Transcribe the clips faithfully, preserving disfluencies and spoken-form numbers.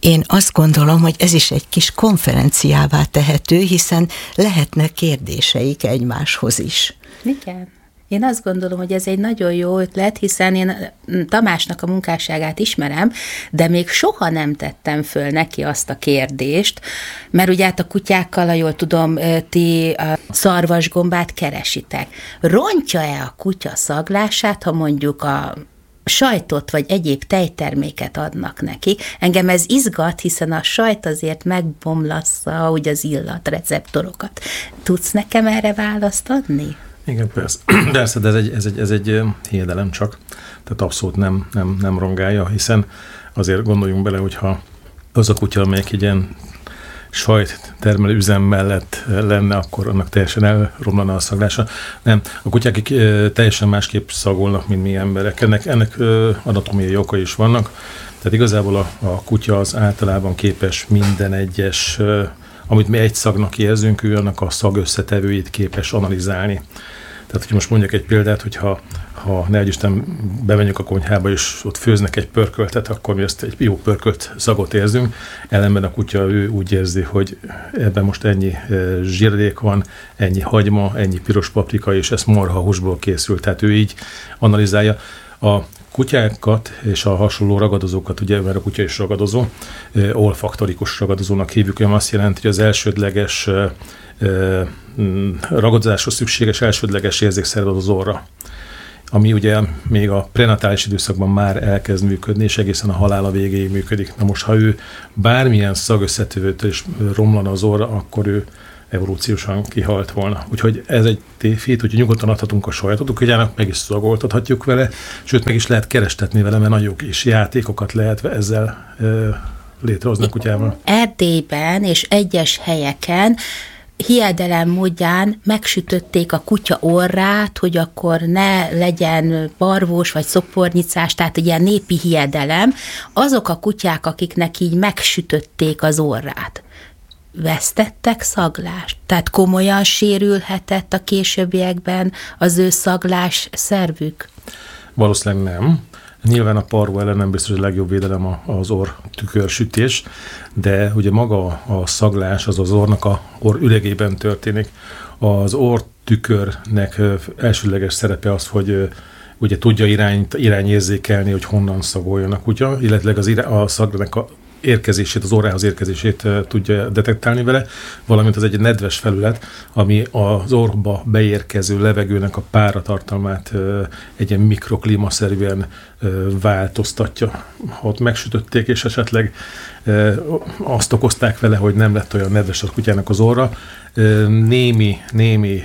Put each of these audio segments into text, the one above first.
Én azt gondolom, hogy ez is egy kis konferenciává tehető, hiszen lehetnek kérdéseik egymáshoz is. Igen. Én azt gondolom, hogy ez egy nagyon jó ötlet, hiszen én Tamásnak a munkásságát ismerem, de még soha nem tettem föl neki azt a kérdést, mert ugye hát a kutyákkal, ha jól tudom, ti a szarvasgombát keresitek. Rontja-e a kutya szaglását, ha mondjuk a sajtot vagy egyéb tejterméket adnak neki? Engem ez izgat, hiszen a sajt azért megbomlassza úgy az illatreceptorokat. Tudsz nekem erre választ adni? Igen, persze, persze de ez egy, ez egy, ez egy hiedelem csak, tehát abszolút nem, nem, nem rongálja, hiszen azért gondoljunk bele, hogyha az a kutya, amelyik egy ilyen sajt termelő üzem mellett lenne, akkor annak teljesen elromlana a szaglása. Nem, a kutyák teljesen másképp szagolnak, mint mi emberek. Ennek, ennek anatómiai okai is vannak, tehát igazából a, a kutya az általában képes minden egyes, amit mi egy szagnak érzünk, ő annak a szag összetevőit képes analizálni. Tehát, hogy most mondjak egy példát, hogyha ha ne Isten bemegyünk a konyhába, és ott főznek egy pörköltet, akkor mi ezt egy jó pörkölt szagot érzünk. Ellenben a kutya ő úgy érzi, hogy ebben most ennyi zsíradék van, ennyi hagyma, ennyi piros paprika, és ez marhahúsból készült. Tehát ő így analizálja. A kutyákat és a hasonló ragadozókat, ugye, mert a kutya is ragadozó, olfaktorikus ragadozónak hívjuk, ami azt jelenti, hogy az elsődleges ragadozáshoz szükséges elsődleges érzékszerv az orra, ami ugye még a prenatális időszakban már elkezd működni, és egészen a halála végéig működik. Na most, ha ő bármilyen szagösszetevőtől is romlana az orra, akkor ő evolúciósan kihalt volna. Úgyhogy ez egy tévhit, úgyhogy nyugodtan adhatunk a sajátot, kutyának meg is szagoltathatjuk vele, sőt meg is lehet kerestetni vele, mert nagyon kis játékokat lehet ezzel e, létrehozni a kutyával. Erdélyben és egyes helyeken hiedelem módján megsütötték a kutya orrát, hogy akkor ne legyen barvós vagy szopornyicás, tehát egy ilyen népi hiedelem. Azok a kutyák, akiknek így megsütötték az orrát, vesztettek szaglást? Tehát komolyan sérülhetett a későbbiekben az ő szaglás szervük? Valószínűleg nem. Nyilván a parvo ellen nem biztos, hogy a legjobb védelem az orr tükörsütés, de ugye maga a szaglás az az orrnak a orr üregében történik. Az orr tükörnek elsődleges szerepe az, hogy ugye tudja irányt, irányérzékelni, hogy honnan szagoljon a kutya, illetve az irány, a szaglának a érkezését, az orrához érkezését uh, tudja detektálni vele, valamint az egy nedves felület, ami az orrba beérkező levegőnek a páratartalmát uh, egy ilyen mikroklímaszerűen uh, változtatja. Ha ott megsütötték, és esetleg uh, azt okozták vele, hogy nem lett olyan nedves a kutyának az orra, uh, némi, némi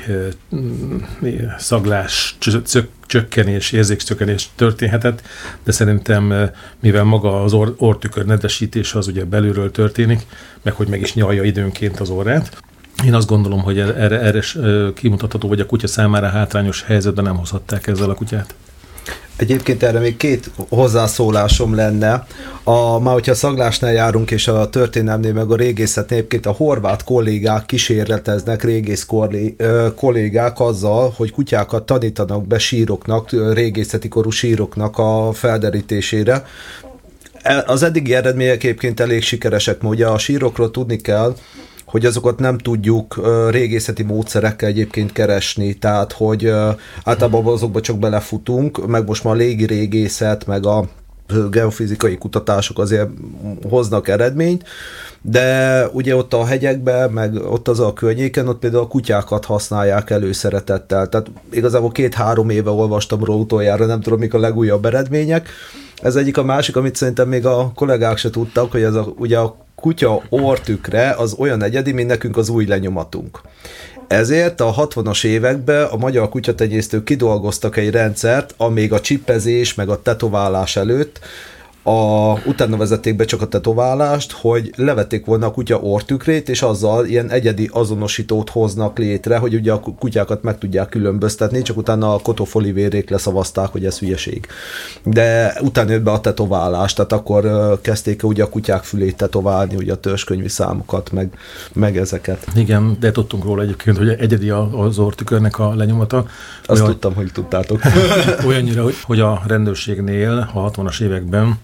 uh, szaglás, csökkenés, érzékcsökkenés történhetett, de szerintem, mivel maga az orr, orrtükör nedvesítése az ugye belülről történik, meg hogy meg is nyalja időnként az orrát. Én azt gondolom, hogy erre, erre kimutatható, hogy a kutya számára hátrányos helyzetben nem hozhatták ezzel a kutyát. Egyébként erre még két hozzászólásom lenne. A, már hogyha a szaglásnál járunk, és a történelmnél, meg a régészetnél, egyébként a horvát kollégák kísérleteznek, régész kollégák azzal, hogy kutyákat tanítanak be síroknak, régészeti korú síroknak a felderítésére. Az eddigi eredmények egyébként elég sikeresek, mert ugye a sírokról tudni kell, hogy azokat nem tudjuk uh, régészeti módszerekkel egyébként keresni, tehát hogy uh, általában azokba csak belefutunk, meg most már a légi régészet, meg a geofizikai kutatások azért hoznak eredményt, de ugye ott a hegyekben, meg ott az a környéken, ott például a kutyákat használják előszeretettel. Tehát igazából két-három éve olvastam róla utoljára, nem tudom, mik a legújabb eredmények. Ez egyik, a másik, amit szerintem még a kollégák se tudtak, hogy ez a, ugye a kutya orrtükre az olyan egyedi, mint nekünk az új lenyomatunk. Ezért a hatvanas években a magyar kutyatenyésztők kidolgoztak egy rendszert, amíg a csippezés meg a tetoválás előtt, a, utána vezették be csak a tetoválást, hogy levették volna a kutya orrtükrét, és azzal ilyen egyedi azonosítót hoznak létre, hogy ugye a kutyákat meg tudják különböztetni, csak utána a kotofolivérék leszavazták, hogy ez hülyeség. De utána jött be a tetoválás, tehát akkor uh, kezdték ugye a kutyák fülét tetoválni, ugye a törzskönyvi számokat, meg, meg ezeket. Igen, de tudtunk róla egyébként, hogy egyedi az orrtükörnek a lenyomata. Azt olyan, tudtam, hogy tudtátok. Olyannyira, hogy a rendőrségnél a hatvanas években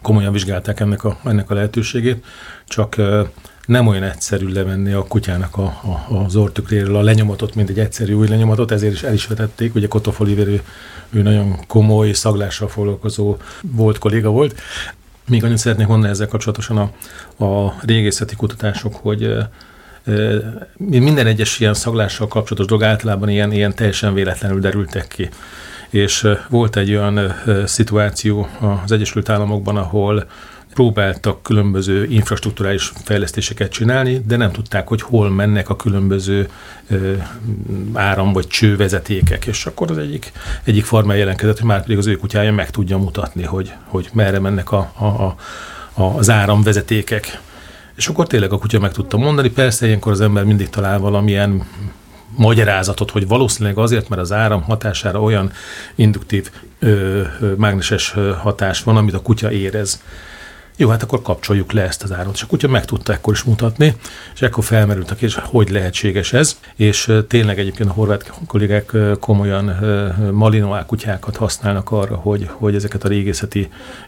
komolyan vizsgálták ennek a, ennek a lehetőségét, csak nem olyan egyszerű levenni a kutyának a, a, az orrtükréről a lenyomatot, mint egy egyszerű új lenyomatot, ezért is el is vetették. Ugye Kotov Olivér, ő, ő nagyon komoly szaglással foglalkozó volt kolléga volt. Még annyit szeretnék mondani ezzel kapcsolatosan a, a régészeti kutatások, hogy e, e, minden egyes ilyen szaglással kapcsolatos dolog általában ilyen, ilyen teljesen véletlenül derültek ki. És e, volt egy olyan e, szituáció az Egyesült Államokban, ahol próbáltak különböző infrastrukturális fejlesztéseket csinálni, de nem tudták, hogy hol mennek a különböző ö, áram- vagy csővezetékek, és akkor az egyik, egyik farmer jelentkezett, hogy már pedig az ő kutyája meg tudja mutatni, hogy, hogy merre mennek a, a, a, az áramvezetékek. És akkor tényleg a kutya meg tudta mondani, persze ilyenkor az ember mindig talál valamilyen magyarázatot, hogy valószínűleg azért, mert az áram hatására olyan induktív ö, ö, mágneses hatás van, amit a kutya érez. Jó, hát akkor kapcsoljuk le ezt az áramot. És a kutya meg tudta ekkor is mutatni, és ekkor felmerült a kérdés, hogy lehetséges ez, és tényleg egyébként a horvát kollégák komolyan malinois kutyákat használnak arra, hogy, hogy ezeket a régészeti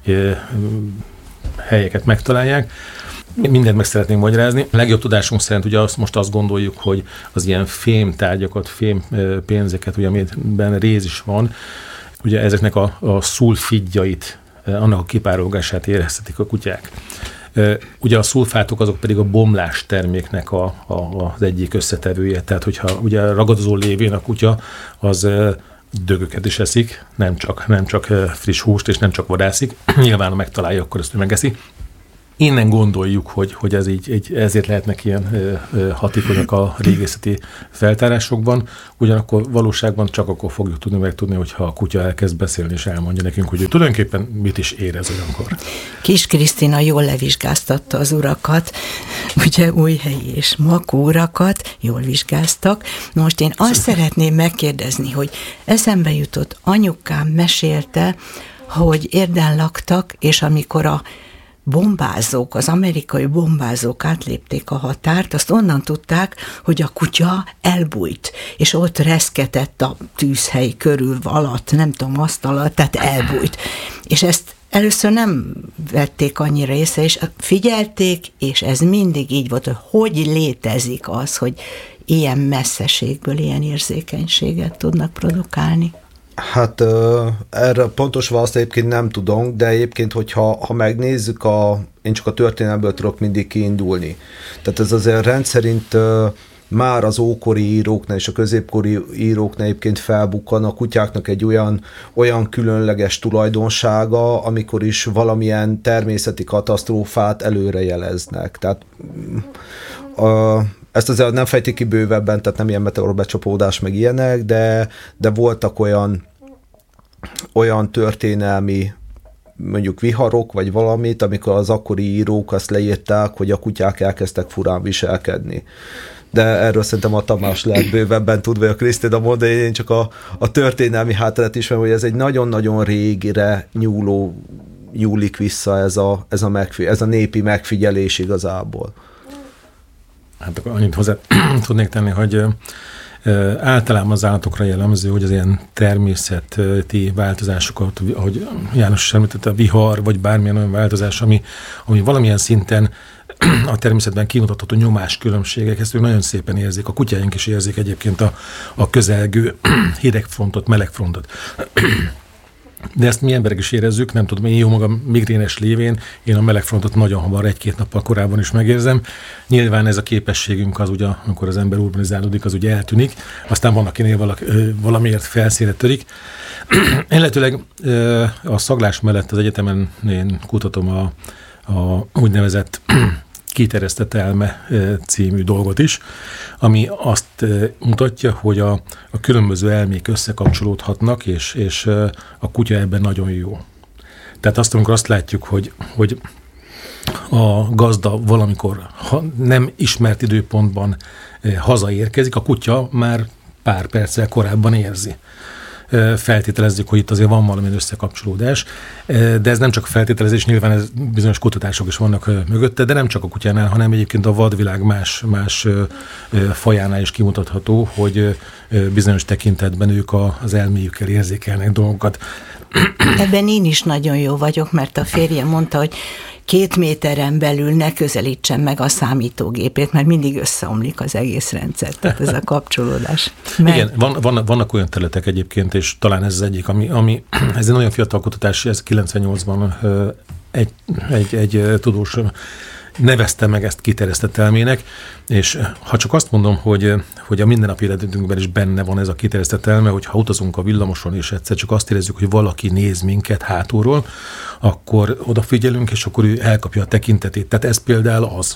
helyeket megtalálják. Mindent meg szeretnénk magyarázni. A legjobb tudásunk szerint ugye azt, most azt gondoljuk, hogy az ilyen fém tárgyakat, fém pénzeket, ugye amiben réz is van, ugye ezeknek a, a szulfidjait, annak a kipárolgását érezhetik a kutyák. Ugye a szulfátok azok pedig a bomlás terméknek a, a, az egyik összetevője, tehát hogyha ugye ragadozó lévén a kutya az dögöket is eszik, nem csak, nem csak friss húst és nem csak vadászik, nyilván ha megtalálja, akkor ezt megeszi. Innen gondoljuk, hogy, hogy ez így, egy, ezért lehetnek ilyen ö, ö, hatékonyak a régészeti feltárásokban, ugyanakkor valóságban csak akkor fogjuk tudni megtudni, hogyha a kutya elkezd beszélni és elmondja nekünk, hogy ő tulajdonképpen mit is érez olyankor. Kis Krisztina jól levizsgáztatta az urakat, ugye Újhelyi és Makó urakat jól vizsgáztak. Most én azt szeretném megkérdezni, hogy eszembe jutott, anyukám mesélte, hogy Érden laktak, és amikor a bombázók, az amerikai bombázók átlépték a határt, azt onnan tudták, hogy a kutya elbújt, és ott reszketett a tűzhely körül alatt, nem tudom, asztal, tehát elbújt. És ezt először nem vették annyira észre, és figyelték, és ez mindig így volt, hogy hogy létezik az, hogy ilyen messzeségből ilyen érzékenységet tudnak produkálni. Hát erre pontos választ egyébként nem tudom, de egyébként, hogyha ha megnézzük, a, én csak a történelmből tudok mindig kiindulni. Tehát ez azért rendszerint már az ókori íróknál és a középkori íróknál egyébként felbukkan a kutyáknak egy olyan, olyan különleges tulajdonsága, amikor is valamilyen természeti katasztrófát előrejeleznek. Tehát a Ezt azért nem fejtik ki bővebben, tehát nem ilyen meteorbecsapódás meg ilyenek, de, de voltak olyan, olyan történelmi mondjuk viharok, vagy valamit, amikor az akkori írók azt leírták, hogy a kutyák elkezdtek furán viselkedni. De erről szerintem a Tamás lehet bővebben tud, vagy a Krisztina mondani, én csak a, a történelmi hátteret ismerem, hogy ez egy nagyon-nagyon régire nyúló, nyúlik vissza ez a, ez a, megfi, ez a népi megfigyelés igazából. Hát akkor annyit hozzá tudnék tenni, hogy ö, általában az állatokra jellemző, hogy az ilyen természeti változásokat, ahogy János is említette, a vihar, vagy bármilyen olyan változás, ami, ami valamilyen szinten a természetben kimutatható nyomáskülönbségek, ezt ők nagyon szépen érzik. A kutyáink is érzik egyébként a, a közelgő hidegfrontot, melegfrontot. De ezt mi emberek is érezzük, nem tudom, én jó magam migrénes lévén, én a melegfrontot nagyon hamar egy-két nappal korábban is megérzem. Nyilván ez a képességünk az ugye, amikor az ember urbanizálódik, az ugye eltűnik, aztán van, akinél valak, valamiért felszínre törik. Én lehetőleg a szaglás mellett az egyetemen én kutatom a, a úgynevezett kiterjesztett elme című dolgot is, ami azt mutatja, hogy a, a különböző elmék összekapcsolódhatnak, és, és a kutya ebben nagyon jó. Tehát azt, amikor azt látjuk, hogy, hogy a gazda valamikor ha nem ismert időpontban hazaérkezik, a kutya már pár perccel korábban érzi. Feltételezzük, hogy itt azért van valamilyen összekapcsolódás, de ez nem csak a feltételezés, nyilván ez bizonyos kutatások is vannak mögötte, de nem csak a kutyánál, hanem egyébként a vadvilág más, más fajánál is kimutatható, hogy bizonyos tekintetben ők az elméjükkel érzékelnek dolgokat. Ebben én is nagyon jó vagyok, mert a férjem mondta, hogy két méteren belül ne közelítsen meg a számítógépét, mert mindig összeomlik az egész rendszer, tehát ez a kapcsolódás. Mert... Igen, van, van, vannak olyan területek egyébként, és talán ez az egyik, ami, ami ez egy nagyon fiatal kutatás, ez kilencvennyolcban egy, egy, egy tudós nevezte meg ezt kiterjesztett elmének, és ha csak azt mondom, hogy, hogy a mindennapi életünkben is benne van ez a kiterjesztett elme, hogy ha utazunk a villamoson, és egyszer csak azt érezzük, hogy valaki néz minket hátulról, akkor odafigyelünk, és akkor ő elkapja a tekintetét. Tehát ez például az.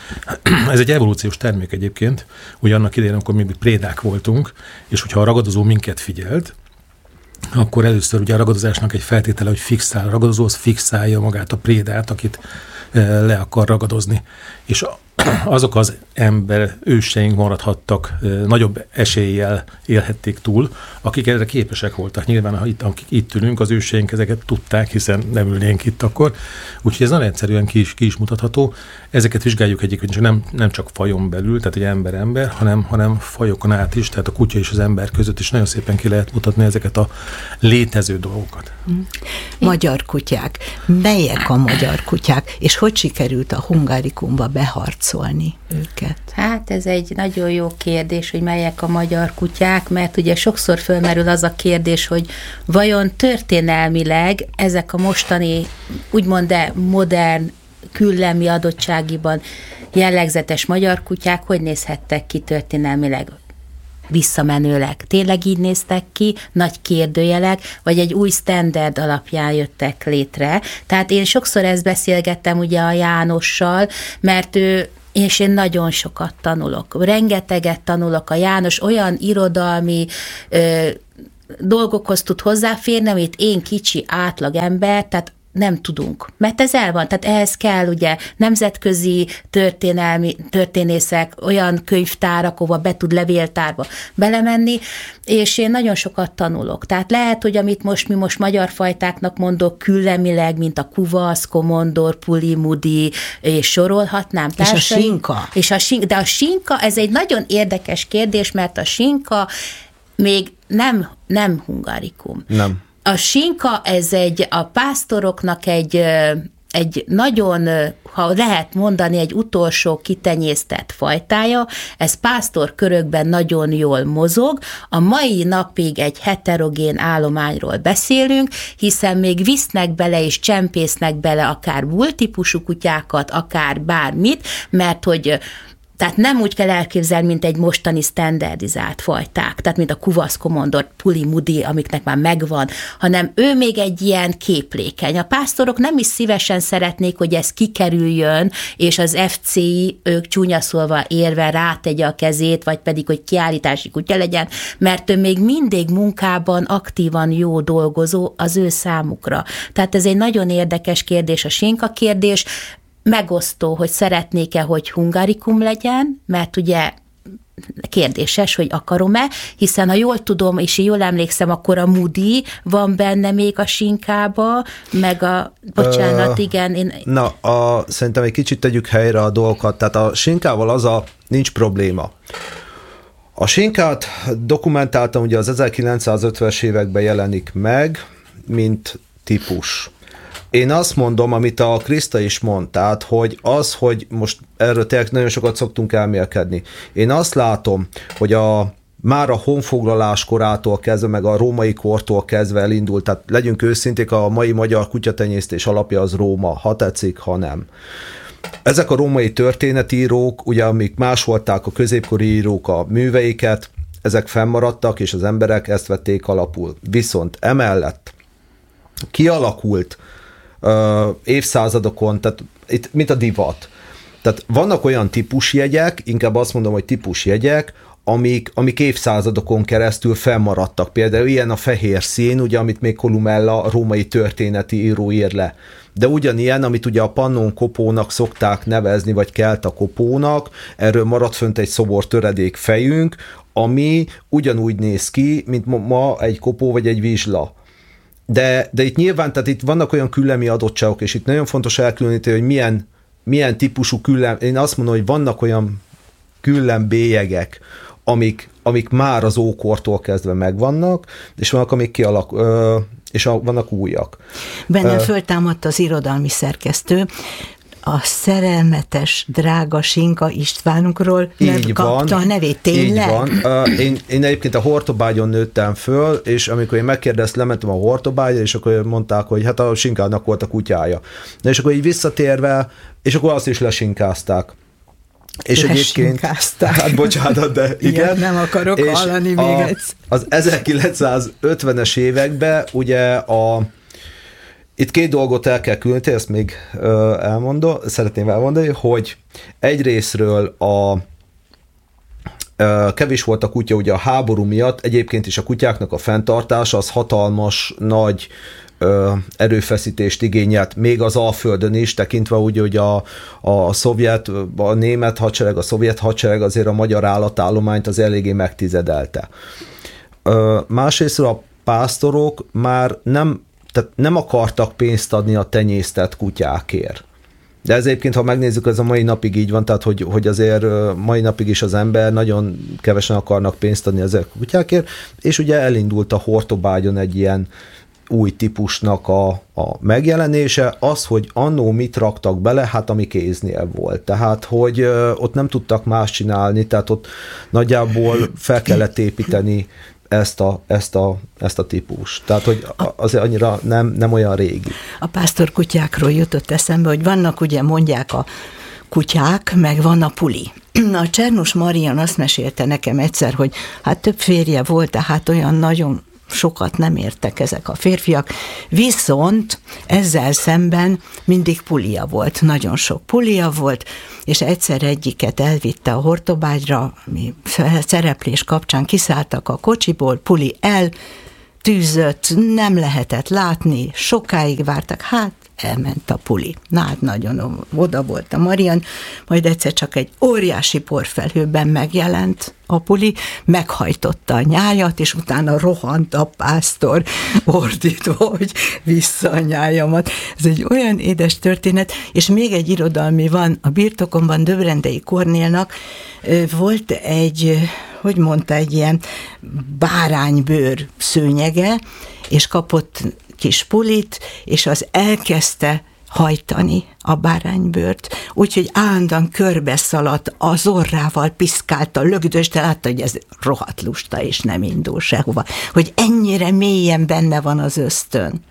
Ez egy evolúciós termék egyébként, ugye annak idején, amikor mi prédák voltunk, és hogyha a ragadozó minket figyelt, akkor először ugye a ragadozásnak egy feltétele, hogy fixál. A ragadozó az fixálja magát a prédát, akit le akar ragadozni. És azok az ember őseink maradhattak, nagyobb eséllyel élhették túl, akik erre képesek voltak. Nyilván, ha itt, akik itt ülünk, az őseink ezeket tudták, hiszen nem ülnénk itt akkor. Úgyhogy ez nagyon egyszerűen ki is, ki is mutatható. Ezeket vizsgáljuk egyébként nem, nem csak fajon belül, tehát egy ember-ember, hanem, hanem fajokon át is, tehát a kutya és az ember között is nagyon szépen ki lehet mutatni ezeket a létező dolgokat. Magyar kutyák. Melyek a magyar kutyák, és hogy sikerült a Hungarikumba beharcolni őket? Hát ez egy nagyon jó kérdés, hogy melyek a magyar kutyák, mert ugye sokszor fölmerül az a kérdés, hogy vajon történelmileg ezek a mostani, úgymond de modern, küllemi adottságiban jellegzetes magyar kutyák hogy nézhettek ki történelmileg? Visszamenőleg. Tényleg így néztek ki, nagy kérdőjelek, vagy egy új standard alapján jöttek létre. Tehát én sokszor ezt beszélgettem ugye a Jánossal, mert ő és én nagyon sokat tanulok. Rengeteget tanulok. A János olyan irodalmi ö, dolgokhoz tud hozzáférni, amit én kicsi átlagember, tehát nem tudunk. Mert ez el van, tehát ehhez kell ugye nemzetközi történelmi történészek, olyan könyvtárak, ahova be tud levéltárba belemenni, és én nagyon sokat tanulok. Tehát lehet, hogy amit most mi most magyar fajtáknak mondok küllemileg, mint a kuvasz, komondor, puli, mudi, és sorolhatnám. És a sinka. És a sinka. De a sinka, ez egy nagyon érdekes kérdés, mert a sinka még nem, nem hungarikum. Nem. A sinka, ez egy, a pásztoroknak egy, egy nagyon, ha lehet mondani, egy utolsó kitenyésztett fajtája, ez pásztor körökben nagyon jól mozog, a mai napig egy heterogén állományról beszélünk, hiszen még visznek bele és csempésznek bele akár bull-típusú kutyákat, akár bármit, mert hogy tehát nem úgy kell elképzelni, mint egy mostani standardizált fajták, tehát mint a kuvasz, komondor, puli, mudi, amiknek már megvan, hanem ő még egy ilyen képlékeny. A pásztorok nem is szívesen szeretnék, hogy ez kikerüljön, és az ef cé i, ők csúnya szólva érve rátegye a kezét, vagy pedig, hogy kiállítási kutya legyen, mert ő még mindig munkában aktívan jó dolgozó az ő számukra. Tehát ez egy nagyon érdekes kérdés, a sinka kérdés, megosztó, hogy szeretnék-e, hogy hungarikum legyen, mert ugye kérdéses, hogy akarom-e, hiszen ha jól tudom, és jól emlékszem, akkor a mudi van benne még a sinkába, meg a, bocsánat, uh, igen. Én... Na, a, szerintem egy kicsit tegyük helyre a dolgokat, tehát a sinkával az a, nincs probléma. A sinkát dokumentáltam, ugye az ezerkilencszázötvenes években jelenik meg, mint típus. Én azt mondom, amit a Kriszta is mond, tehát, hogy az, hogy most erről tényleg nagyon sokat szoktunk elmélkedni. Én azt látom, hogy a, már a honfoglalás korától kezdve, meg a római kortól kezdve elindult, tehát legyünk őszinték, a mai magyar kutyatenyésztés alapja az Róma, ha tetszik, ha nem. Ezek a római történetírók, ugye amik másolták a középkori írók a műveiket, ezek fennmaradtak, és az emberek ezt vették alapul. Viszont emellett kialakult Uh, évszázadokon, tehát itt, mint a divat. Tehát vannak olyan típusjegyek, inkább azt mondom, hogy típusjegyek, amik, amik évszázadokon keresztül fennmaradtak. Például ilyen a fehér szín, ugye, amit még Columella, a római történeti író ír le. De ugyanilyen, amit ugye a Pannon kopónak szokták nevezni, vagy Kelta kopónak, erről maradt fönt egy szobor töredék fejünk, ami ugyanúgy néz ki, mint ma, ma egy kopó vagy egy vizsla. De, de itt nyilván, tehát itt vannak olyan küllemi adottságok, és itt nagyon fontos elkülöníteni, hogy milyen, milyen típusú küllem, én azt mondom, hogy vannak olyan küllembélyegek, amik, amik már az ókortól kezdve megvannak, és vannak, amik kialak, ö, és a, vannak újak. Benne uh, föltámadt az irodalmi szerkesztő, a szerelmetes, drága Sinka Istvánunkról így kapta van, a nevét, tényleg? Így van. Uh, én, én egyébként a Hortobágyon nőttem föl, és amikor én megkérdeztem, lementem a Hortobágyra, és akkor mondták, hogy hát a Sinkának volt a kutyája. Na, és akkor így visszatérve, és akkor azt is lesinkázták. És egyébként, hát bocsánat, de igen. Ilyet nem akarok és hallani a, még egyszer. Az ezerkilencszázötvenes években ugye a itt két dolgot el kell különíteni, ezt még uh, elmondom, szeretném elmondani, hogy egyrészről a uh, kevés volt a kutya ugye a háború miatt, egyébként is a kutyáknak a fenntartása az hatalmas, nagy uh, erőfeszítést igényelt, még az Alföldön is, tekintve úgy, hogy a, a szovjet, a német hadsereg, a szovjet hadsereg azért a magyar állatállományt az eléggé megtizedelte. Uh, másrészről a pásztorok már nem tehát nem akartak pénzt adni a tenyésztett kutyákért. De ez egyébként, ha megnézzük, ez a mai napig így van, tehát hogy, hogy azért mai napig is az ember nagyon kevesen akarnak pénzt adni ezek a kutyákért, és ugye elindult a Hortobágyon egy ilyen új típusnak a, a megjelenése, az, hogy annó mit raktak bele, hát ami kéznél volt. Tehát, hogy ö, ott nem tudtak más csinálni, tehát ott nagyjából fel kellett építeni ezt a, ezt a, ezt a típus. Tehát, hogy azért annyira nem, nem olyan régi. A pásztorkutyákról jutott eszembe, hogy vannak, ugye mondják a kutyák, meg van a puli. A Csernus Marian azt mesélte nekem egyszer, hogy hát több férje volt, tehát olyan nagyon sokat nem értek ezek a férfiak, viszont ezzel szemben mindig pulia volt, nagyon sok pulia volt, és egyszer egyiket elvitte a Hortobágyra, mi szereplés kapcsán kiszálltak a kocsiból, puli el, tűzött, nem lehetett látni, sokáig vártak, hát elment a puli. Na hát nagyon oda volt a Marian, majd egyszer csak egy óriási porfelhőben megjelent a puli, meghajtotta a nyájat, és utána rohant a pásztor ordítva, hogy vissza a nyájamat. Ez egy olyan édes történet, és még egy irodalmi van, a birtokomban Döbrendei Kornélnak volt egy, hogy mondta, egy ilyen báránybőr szőnyege, és kapott kis pulit, és az elkezdte hajtani a báránybőrt, úgyhogy állandóan körbe szaladt, az orrával piszkálta, lögdöste, látta, hogy ez rohadt lusta, és nem indul sehova. Hogy ennyire mélyen benne van az ösztön.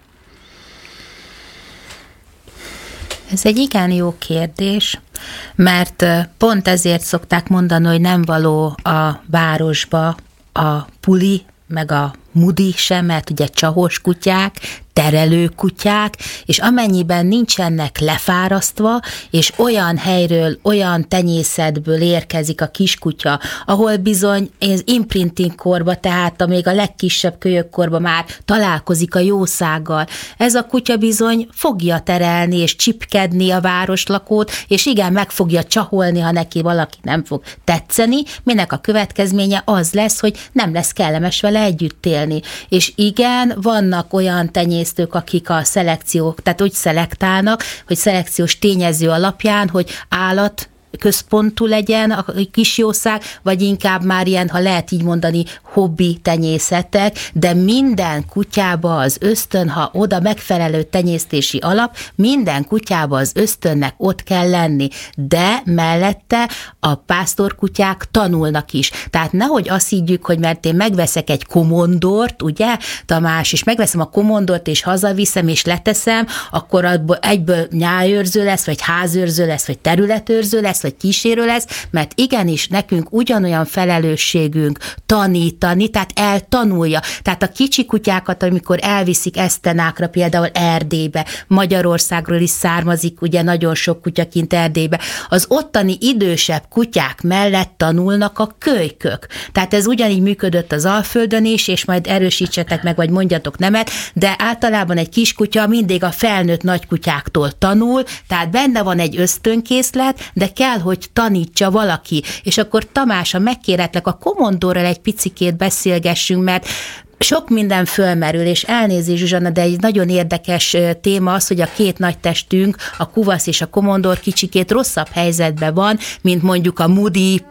Ez egy igen jó kérdés, mert pont ezért szokták mondani, hogy nem való a városba a puli, meg a mudi sem, mert ugye csahos kutyák, terelő kutyák, és amennyiben nincsenek lefárasztva, és olyan helyről, olyan tenyészetből érkezik a kiskutya, ahol bizony az imprinting korba, tehát a még a legkisebb kölyökkorba már találkozik a jószággal. Ez a kutya bizony fogja terelni és csipkedni a városlakót, és igen, meg fogja csaholni, ha neki valaki nem fog tetszeni, minek a következménye az lesz, hogy nem lesz kellemes vele együtt élni. És igen, vannak olyan tenyésztők, akik a szelekció, tehát úgy szelektálnak, hogy szelekciós tényező alapján, hogy állat központú legyen a kis jószág, vagy inkább már ilyen, ha lehet így mondani, hobbi tenyészetek, de minden kutyába az ösztön, ha oda megfelelő tenyésztési alap, minden kutyába az ösztönnek ott kell lenni, de mellette a pásztorkutyák tanulnak is. Tehát nehogy azt higgyük, hogy mert én megveszek egy komondort, ugye, Tamás, és megveszem a komondort, és hazaviszem, és leteszem, akkor abból egyből nyájőrző lesz, vagy házőrző lesz, vagy területőrző lesz, vagy kísérő lesz, mert igenis nekünk ugyanolyan felelősségünk tanítani, tehát eltanulja. Tehát a kicsi kutyákat, amikor elviszik esztenákra, például Erdélybe, Magyarországról is származik, ugye nagyon sok kutya kint Erdélybe, az ottani idősebb kutyák mellett tanulnak a kölykök. Tehát ez ugyanígy működött az Alföldön is, és majd erősítsetek meg, vagy mondjatok nemet, de általában egy kiskutya mindig a felnőtt nagykutyáktól tanul, tehát benne van egy ösztönkészlet, de kell, hogy tanítsa valaki. És akkor Tamás, ha megkéretlek, a komondorral egy picikét beszélgessünk, mert sok minden fölmerül, és elnézés, Zsuzsanna, de egy nagyon érdekes téma az, hogy a két nagy testünk, a kuvasz és a komondor kicsikét rosszabb helyzetben van, mint mondjuk a mudi,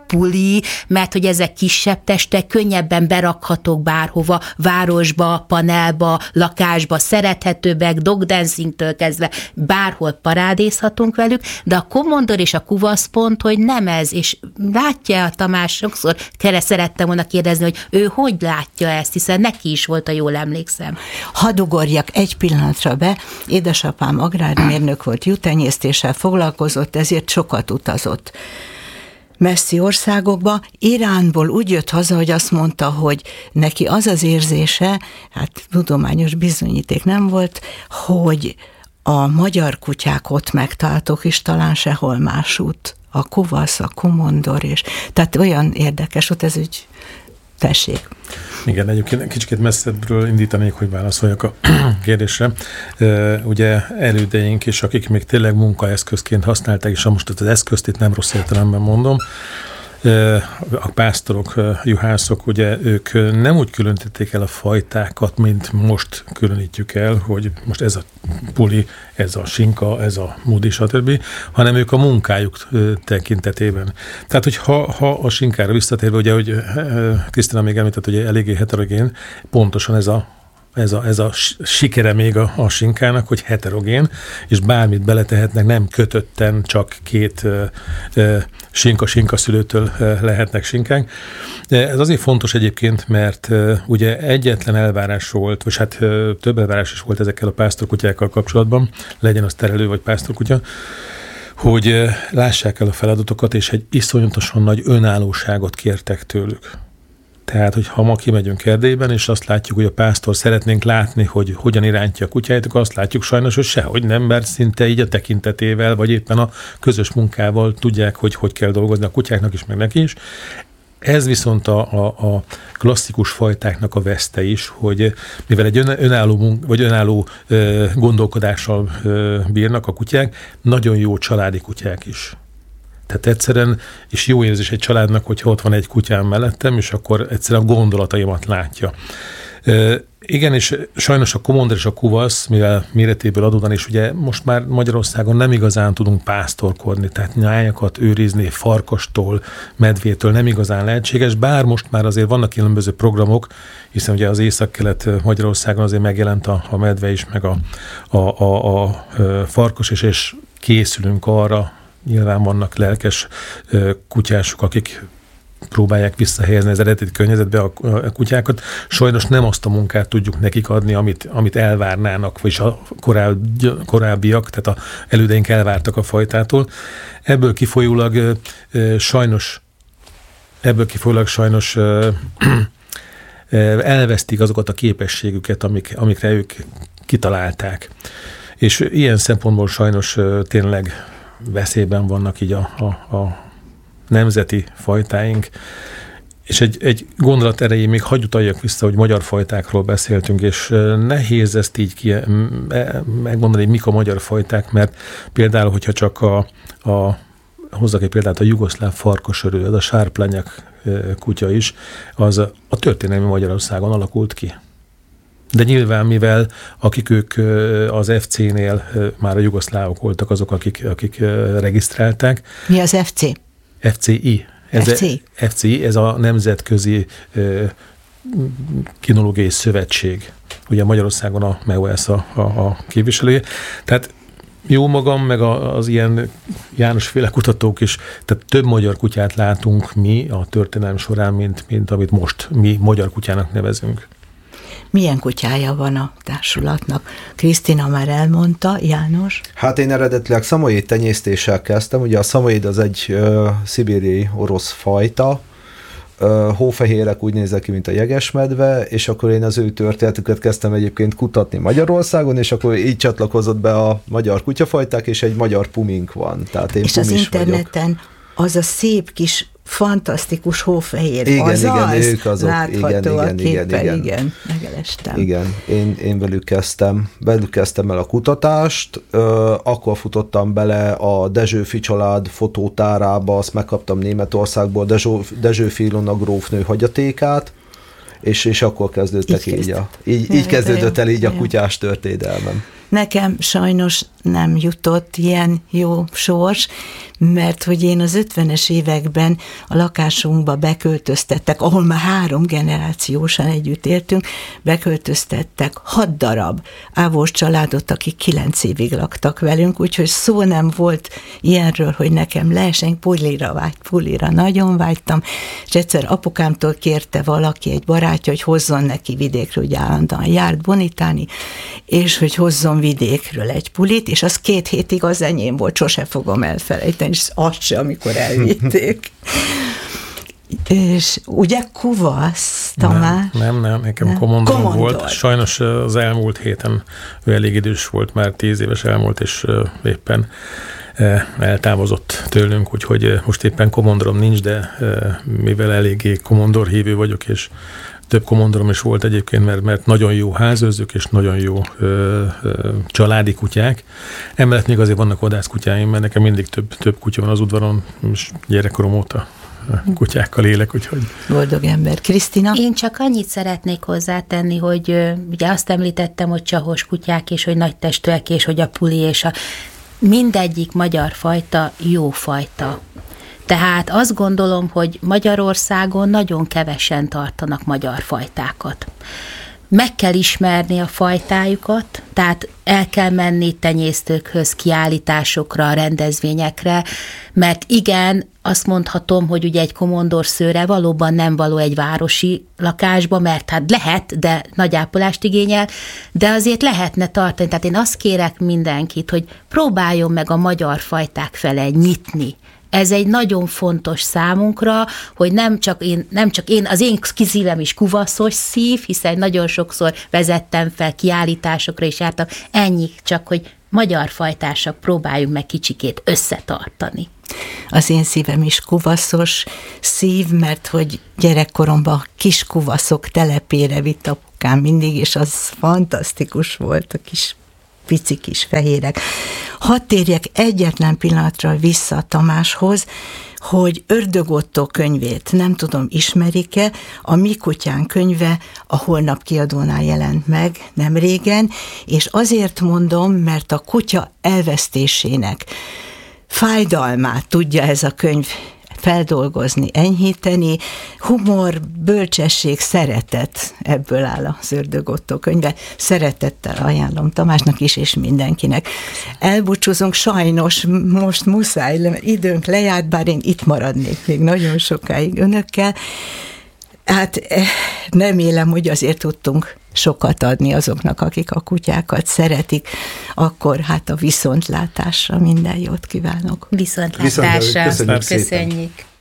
puli, mert hogy ezek kisebb testek, könnyebben berakhatók bárhova, városba, panelba, lakásba, szerethetőbbek, dogdancingtől kezdve bárhol parádézhatunk velük, de a komondor és a kuvasz pont, hogy nem ez, és látja a Tamás, sokszor kere szerettem volna kérdezni, hogy ő hogy látja ezt, hiszen neki is volt, a jól emlékszem. Hadd ugorjak egy pillanatra be, édesapám agrármérnök volt, juhtenyésztéssel foglalkozott, ezért sokat utazott messzi országokba. Iránból úgy jött haza, hogy azt mondta, hogy neki az az érzése, hát tudományos bizonyíték nem volt, hogy a magyar kutyák ott megtaláltok, és talán sehol másút. A kuvasz, a komondor, és tehát olyan érdekes volt ez, úgy tessék. Igen, egyébként kicsit messzebbről indítanék, hogy válaszoljak a kérdésre. Ugye elődeink is, akik még tényleg munkaeszközként használták, és most az eszközt itt nem rossz értelemben mondom, a pásztorok, juhászok, ugye ők nem úgy különítették el a fajtákat, mint most különítjük el, hogy most ez a puli, ez a sinka, ez a mudi, stb., hanem ők a munkájuk tekintetében. Tehát, hogy ha, ha a sinkára visszatérve, ugye, hogy Krisztina még említett, hogy eléggé heterogén, pontosan ez a Ez a, ez a sikere még a, a sinkának, hogy heterogén, és bármit beletehetnek, nem kötötten csak két sinka-sinka szülőtől lehetnek sinkák. Ez azért fontos egyébként, mert ugye egyetlen elvárás volt, vagy hát több elvárás is volt ezekkel a pásztorkutyákkal kapcsolatban, legyen az terelő vagy pásztorkutya, hogy lássák el a feladatokat, és egy iszonyatosan nagy önállóságot kértek tőlük. Tehát, hogy ha ma kimegyünk Erdélyben, és azt látjuk, hogy a pásztor szeretnénk látni, hogy hogyan irányítja a kutyáit, akkor azt látjuk sajnos, hogy sehogy nem, mert szinte így a tekintetével, vagy éppen a közös munkával tudják, hogy hogy kell dolgozni a kutyáknak is, meg neki is. Ez viszont a, a, a klasszikus fajtáknak a veszte is, hogy mivel egy ön, önálló, munk, vagy önálló ö, gondolkodással ö, bírnak a kutyák, nagyon jó családi kutyák is. Tehát egyszerűen, és jó érzés egy családnak, hogyha ott van egy kutyám mellettem, és akkor egyszerűen a gondolataimat látja. E, igen, és sajnos a komondor és a kuvasz, mivel méretéből adódóan, és ugye most már Magyarországon nem igazán tudunk pásztorkodni, tehát nyájakat őrizni farkastól, medvétől nem igazán lehetséges, bár most már azért vannak különböző programok, hiszen ugye az észak-kelet Magyarországon azért megjelent a, a medve is, meg a, a, a, a farkas is, és készülünk arra. Nyilván vannak lelkes kutyások, akik próbálják visszahelyezni az eredeti környezetbe a kutyákat. Sajnos nem azt a munkát tudjuk nekik adni, amit, amit elvárnának, vagyis a korábbi, korábbiak, tehát a elődeink elvártak a fajtától. Ebből kifolyólag sajnos, ebből kifolyólag sajnos elvesztik azokat a képességüket, amik, amikre ők kitalálták. És ilyen szempontból sajnos tényleg veszélyben vannak így a, a, a nemzeti fajtáink. És egy, egy gondolat erején még hagy utaljak vissza, hogy magyar fajtákról beszéltünk, és nehéz ezt így ki, megmondani, hogy mik a magyar fajták, mert például, hogyha csak a, a hozzak egy példát, a jugoszláv farkasörő, az a sárplanyak kutya is, az a történelmi Magyarországon alakult ki. De nyilván, mivel akik ők az ef cé-nél már a jugoszlávok voltak azok, akik, akik regisztrálták. Mi az ef cé? ef cé i. Ez ef cé? ef cé i, ez a Nemzetközi Kinológiai Szövetség. Ugye Magyarországon a em e o es a, a, a képviselője. Tehát jó magam, meg az ilyen János-féle kutatók is, tehát több magyar kutyát látunk mi a történelem során, mint, mint amit most mi magyar kutyának nevezünk. Milyen kutyája van a társulatnak? Krisztina már elmondta, János? Hát én eredetileg szamoyéd tenyésztéssel kezdtem, ugye a szamoyéd az egy uh, szibériai orosz fajta, uh, hófehérek úgy néznek ki, mint a jegesmedve, és akkor én az ő történetüket kezdtem egyébként kutatni Magyarországon, és akkor így csatlakozott be a magyar kutyafajták, és egy magyar pumink van. Tehát én és az interneten vagyok. Az a szép kis fantasztikus hófehér. Igen, az igen, az ők azok. látható igen, igen, a képen, igen, igen, megelestem. Igen, én, én velük kezdtem, velük kezdtem el a kutatást, ö, akkor futottam bele a Dezsőfi család fotótárába, azt megkaptam Németországból, Dezső, Dezsőfi Ilona grófnő hagyatékát, és, és akkor kezdődtek így, így, a, így, így kezdődött el így a kutyás történelmem. Nekem sajnos nem jutott ilyen jó sors, mert hogy én az ötvenes években a lakásunkba beköltöztettek, ahol már három generációsan együtt éltünk, beköltöztettek hat darab ávós családot, akik kilenc évig laktak velünk, úgyhogy szó nem volt ilyenről, hogy nekem leesen, pulira vágy, pulira nagyon vágytam, és egyszer apukámtól kérte valaki, egy barátja, hogy hozzon neki vidékről, hogy állandóan járt bonitálni, és hogy hozzon vidékről egy pulit, és az két hétig az enyém volt, sose fogom elfelejteni, és azt se, amikor elvitték. És ugye Kuvasz, Tamás? Nem, nem, nem nekem komondorom volt. Sajnos az elmúlt héten ő elég idős volt, már tíz éves elmúlt, és éppen eltávozott tőlünk, úgyhogy most éppen komondorom nincs, de mivel eléggé komondor hívő vagyok, és több komondorom is volt egyébként, mert, mert nagyon jó házőrzők, és nagyon jó ö, ö, családi kutyák. Emellett még azért vannak vadászkutyáim, mert nekem mindig több, több kutya van az udvaron, és gyerekkorom óta kutyákkal élek, úgyhogy... Boldog ember. Krisztina? Én csak annyit szeretnék hozzátenni, hogy ö, ugye azt említettem, hogy csahos kutyák, és hogy nagy testűek, és hogy a puli, és a mindegyik magyar fajta jó fajta. Tehát azt gondolom, hogy Magyarországon nagyon kevesen tartanak magyar fajtákat. Meg kell ismerni a fajtájukat, tehát el kell menni tenyésztőkhöz, kiállításokra, rendezvényekre, mert igen, azt mondhatom, hogy ugye egy komondor szőre valóban nem való egy városi lakásba, mert hát lehet, de nagy ápolást igényel, de azért lehetne tartani. Tehát én azt kérek mindenkit, hogy próbáljon meg a magyar fajták fele nyitni. Ez egy nagyon fontos számunkra, hogy nem csak én, nem csak én, az én szívem is kuvaszos szív, hiszen nagyon sokszor vezettem fel kiállításokra is jártam, ennyi csak, hogy magyar fajtársak próbáljunk meg kicsikét összetartani. Az én szívem is kuvaszos szív, mert hogy gyerekkoromban kis kuvaszok telepére vitt apukám mindig, és az fantasztikus volt, a kis pici kis fehérek. Hadd térjek egyetlen pillanatra vissza Tamáshoz, hogy Ördög Ottó könyvét, nem tudom, ismerik-e, a Mi kutyán könyve a Holnap kiadónál jelent meg nem régen, és azért mondom, mert a kutya elvesztésének fájdalmát tudja ez a könyv feldolgozni, enyhíteni, humor, bölcsesség, szeretet, ebből áll az Ördög Ottó könyve. Szeretettel ajánlom Tamásnak is, és mindenkinek. Elbúcsúzunk, sajnos most muszáj, mert időnk lejárt, bár én itt maradnék még nagyon sokáig önökkel. Hát remélem, hogy azért tudtunk sokat adni azoknak, akik a kutyákat szeretik, akkor hát a viszontlátásra minden jót kívánok. Viszontlátásra. Köszönjük. Köszönjük.